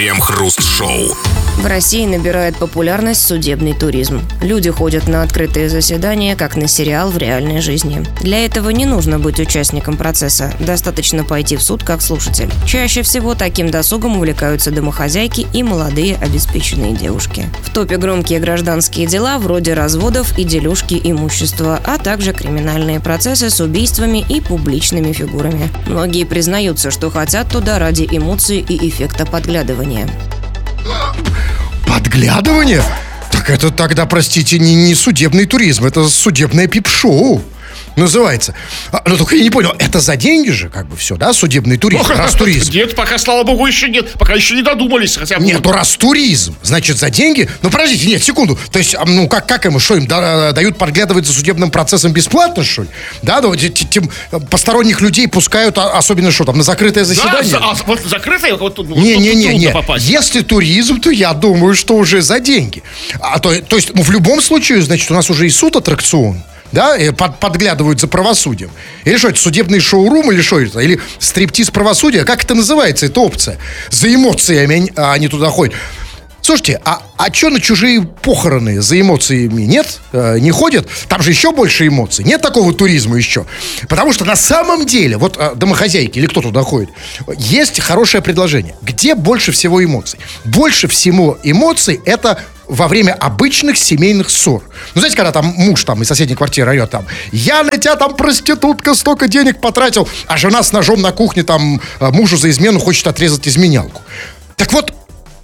Крем-хруст-шоу. В России набирает популярность судебный туризм. Люди ходят на открытые заседания, как на сериал в реальной жизни. Для этого не нужно быть участником процесса, достаточно пойти в суд как слушатель. Чаще всего таким досугом увлекаются домохозяйки и молодые обеспеченные девушки. В топе громкие гражданские дела вроде разводов и дележки имущества, а также криминальные процессы с убийствами и публичными фигурами. Многие признаются, что хотят туда ради эмоций и эффекта подглядывания. Подглядывание? Так это тогда, простите, не судебный туризм, это судебное пип-шоу называется. Ну, только я не понял, это за деньги же, как бы все, да, судебный туризм, раз туризм? Нет, пока, слава богу, еще нет. Пока еще не додумались. Хотя бы. Нет, ну раз туризм, значит, за деньги. Ну, подождите, нет, секунду. То есть, ну, как им, что им дают подглядывать за судебным процессом бесплатно, что ли? Да, ну, посторонних людей пускают, особенно что там, на закрытое заседание? Да, вот закрытое, вот тут Не. попасть. Если туризм, то я думаю, что уже за деньги. То есть, ну, в любом случае, значит, у нас уже и суд-аттракцион. Да, подглядывают за правосудием. Или что это, судебный шоурум, или что это? Или стриптиз правосудия? Как это называется, эта опция? За эмоциями они туда ходят. Слушайте, а что на чужие похороны за эмоциями нет? Не ходят? Там же еще больше эмоций. Нет такого туризма еще. Потому что на самом деле, вот домохозяйки или кто туда ходит, есть хорошее предложение. Где больше всего эмоций? Больше всего эмоций это во время обычных семейных ссор. Ну, знаете, когда там муж там из соседней квартиры орет там: я на тебя там, проститутка, столько денег потратил, а жена с ножом на кухне там мужу за измену хочет отрезать изменялку. Так вот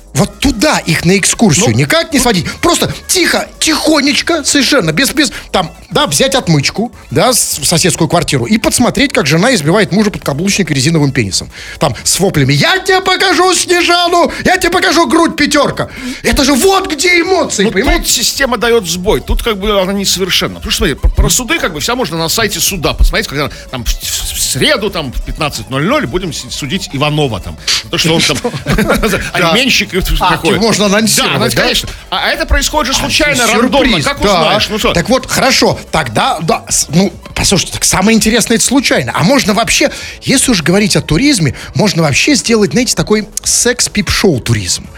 туда их на экскурсию никак не сводить. Просто тихо, тихонечко, совершенно, без там, да, взять отмычку, да, в соседскую квартиру и подсмотреть, как жена избивает мужа подкаблучника резиновым пенисом. Там, с воплями: я тебе покажу Снежану, я тебе покажу грудь пятерка. Это же вот где эмоции, понимаете? Тут система дает сбой, тут как бы она несовершенна. Потому что, смотри, про суды как бы вся можно на сайте суда посмотреть, когда там в среду там в 15:00 будем судить Иванова там. То, что он там алименщик какой. Можно анонсировать, да? Конечно. А это происходит же случайно, рандомно. Как узнаешь? Ну что? Так вот, хорошо, тогда, да, ну, послушайте, так самое интересное это случайно. А можно вообще, если уж говорить о туризме, можно вообще сделать, знаете, такой секс-пип-шоу туризм.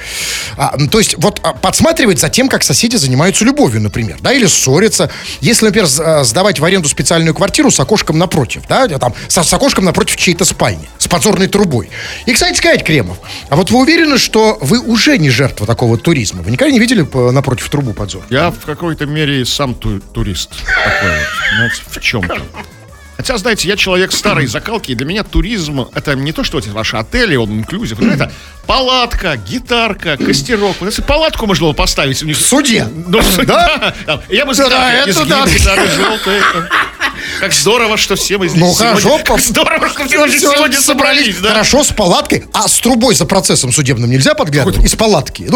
То есть вот подсматривать за тем, как соседи занимаются любовью, например, да, или ссорятся. Если, например, сдавать в аренду специальную квартиру с окошком напротив, да, там, с окошком напротив чьей-то спальни, с подзорной трубой. И, кстати сказать, Кремов, а вот вы уверены, что вы уже не жертва такого туризма? Вы никогда не видели напротив трубу подзор? Я в какой-то мере сам турист такой вот, знаете, в чем-то. Хотя, знаете, я человек старой закалки, и для меня туризм — это не то, что эти ваши отели, он инклюзив, это палатка, гитарка, костерок. Вот если палатку можно было поставить у них... В суде? Да? Я бы сказал, гитары желтые. Как здорово, что все мы здесь здорово, что все сегодня собрались. Хорошо, с палаткой. А с трубой за процессом судебным нельзя подглядывать? Из палатки?